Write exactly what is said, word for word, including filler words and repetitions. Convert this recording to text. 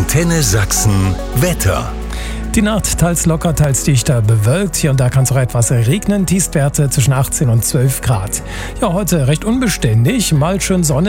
Antenne Sachsen Wetter. Die Nacht teils locker, teils dichter bewölkt. Hier und da kann es auch etwas regnen. Tiefstwerte zwischen achtzehn und zwölf Grad. Ja, heute recht unbeständig. Mal schön Sonne.